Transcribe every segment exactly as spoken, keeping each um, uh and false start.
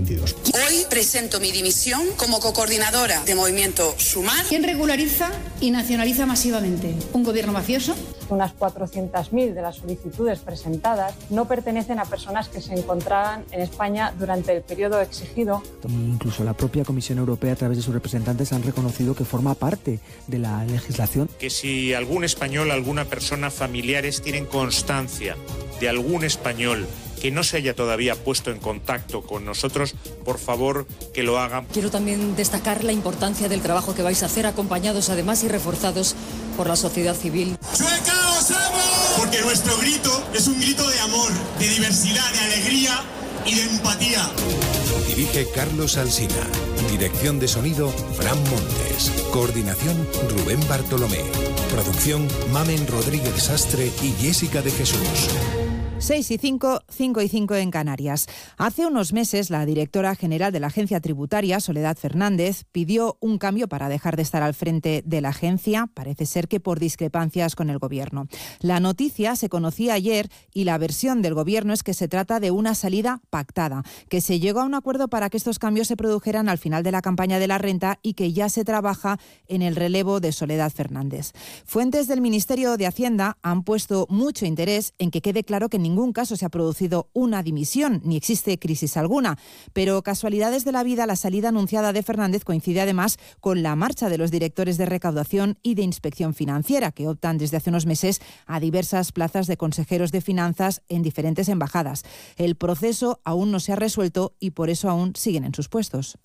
veintidós. Hoy presento mi dimisión como cocoordinadora de Movimiento Sumar. ¿Quién regulariza y nacionaliza masivamente? ¿Un gobierno mafioso? Unas cuatrocientas mil de las solicitudes presentadas no pertenecen a personas que se encontraban en España durante el periodo exigido. Incluso la propia Comisión Europea, a través de sus representantes, han reconocido que forma parte de la legislación. Que si algún español, alguna persona, familiares tienen constancia de algún español que no se haya todavía puesto en contacto con nosotros, por favor, que lo hagan. Quiero también destacar la importancia del trabajo que vais a hacer, acompañados además y reforzados por la sociedad civil. ¡Chueca, os amo! Porque nuestro grito es un grito de amor, de diversidad, de alegría y de empatía. Dirige Carlos Alsina. Dirección de sonido, Fran Montes. Coordinación, Rubén Bartolomé. Producción, Mamen Rodríguez Sastre y Jessica de Jesús. seis y cinco, cinco y cinco en Canarias. Hace unos meses, la directora general de la Agencia Tributaria, Soledad Fernández, pidió un cambio para dejar de estar al frente de la agencia, parece ser que por discrepancias con el Gobierno. La noticia se conocía ayer y la versión del Gobierno es que se trata de una salida pactada, que se llegó a un acuerdo para que estos cambios se produjeran al final de la campaña de la renta y que ya se trabaja en el relevo de Soledad Fernández. Fuentes del Ministerio de Hacienda han puesto mucho interés en que quede claro que ningún En ningún caso se ha producido una dimisión, ni existe crisis alguna. Pero casualidades de la vida, la salida anunciada de Fernández coincide además con la marcha de los directores de recaudación y de inspección financiera, que optan desde hace unos meses a diversas plazas de consejeros de finanzas en diferentes embajadas. El proceso aún no se ha resuelto y por eso aún siguen en sus puestos.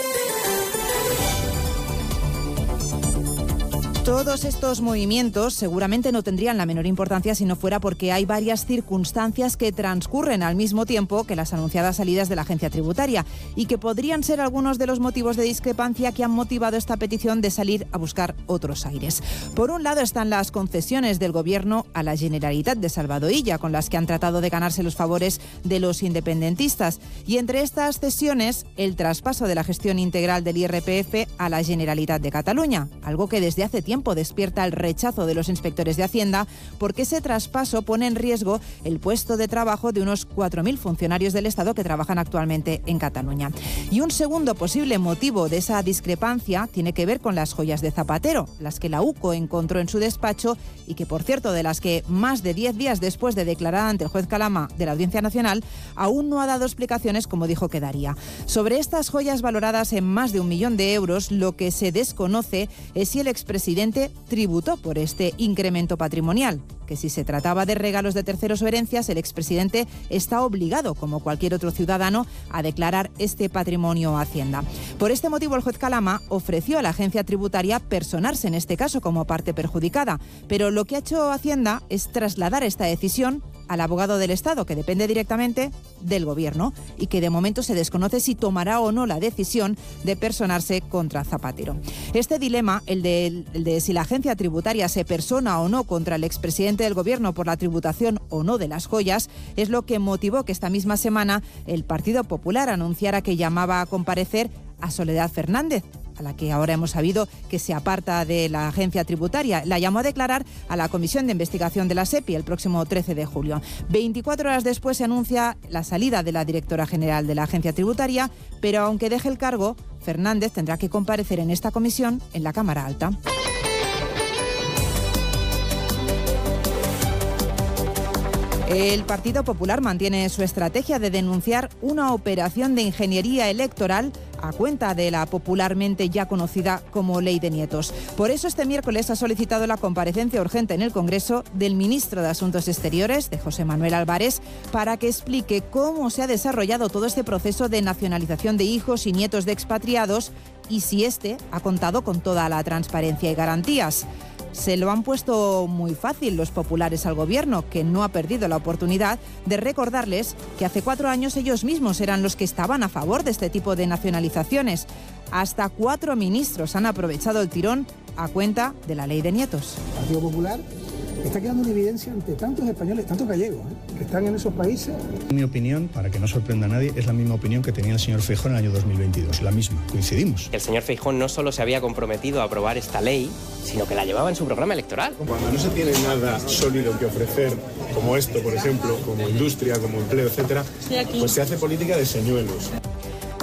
Todos estos movimientos seguramente no tendrían la menor importancia si no fuera porque hay varias circunstancias que transcurren al mismo tiempo que las anunciadas salidas de la agencia tributaria y que podrían ser algunos de los motivos de discrepancia que han motivado esta petición de salir a buscar otros aires. Por un lado están las concesiones del Gobierno a la Generalitat de Salvador Illa, con las que han tratado de ganarse los favores de los independentistas. Y entre estas cesiones, el traspaso de la gestión integral del I R P F a la Generalitat de Cataluña, algo que desde hace tiempo despierta el rechazo de los inspectores de Hacienda porque ese traspaso pone en riesgo el puesto de trabajo de unos cuatro mil funcionarios del Estado que trabajan actualmente en Cataluña. Y un segundo posible motivo de esa discrepancia tiene que ver con las joyas de Zapatero, las que la U C O encontró en su despacho y que, por cierto, de las que más de diez días después de declarar ante el juez Calama de la Audiencia Nacional, aún no ha dado explicaciones como dijo que daría. Sobre estas joyas valoradas en más de un millón de euros, lo que se desconoce es si el expresidente tributó por este incremento patrimonial, que si se trataba de regalos de terceros o herencias, el expresidente está obligado, como cualquier otro ciudadano, a declarar este patrimonio a Hacienda. Por este motivo, el juez Calama ofreció a la agencia tributaria personarse en este caso como parte perjudicada, pero lo que ha hecho Hacienda es trasladar esta decisión al abogado del Estado, que depende directamente del Gobierno y que de momento se desconoce si tomará o no la decisión de personarse contra Zapatero. Este dilema, el de, el de si la agencia tributaria se persona o no contra el expresidente del Gobierno por la tributación o no de las joyas, es lo que motivó que esta misma semana el Partido Popular anunciara que llamaba a comparecer a Soledad Fernández, a la que ahora hemos sabido que se aparta de la agencia tributaria. La llamó a declarar a la Comisión de Investigación de la SEPI el próximo trece de julio. veinticuatro horas después se anuncia la salida de la directora general de la agencia tributaria, pero aunque deje el cargo, Fernández tendrá que comparecer en esta comisión en la Cámara Alta. El Partido Popular mantiene su estrategia de denunciar una operación de ingeniería electoral a cuenta de la popularmente ya conocida como Ley de Nietos. Por eso este miércoles ha solicitado la comparecencia urgente en el Congreso del ministro de Asuntos Exteriores, de José Manuel Álvarez, para que explique cómo se ha desarrollado todo este proceso de nacionalización de hijos y nietos de expatriados y si este ha contado con toda la transparencia y garantías. Se lo han puesto muy fácil los populares al Gobierno, que no ha perdido la oportunidad de recordarles que hace cuatro años ellos mismos eran los que estaban a favor de este tipo de nacionalizaciones. Hasta cuatro ministros han aprovechado el tirón a cuenta de la Ley de Nietos. El Partido Popular está quedando en evidencia ante tantos españoles, tantos gallegos, ¿eh? que están en esos países. Mi opinión, para que no sorprenda a nadie, es la misma opinión que tenía el señor Feijóo en el año dos mil veintidós, la misma, coincidimos. El señor Feijóo no solo se había comprometido a aprobar esta ley, sino que la llevaba en su programa electoral. Cuando no se tiene nada sólido que ofrecer, como esto, por ejemplo, como industria, como empleo, etcétera, pues se hace política de señuelos.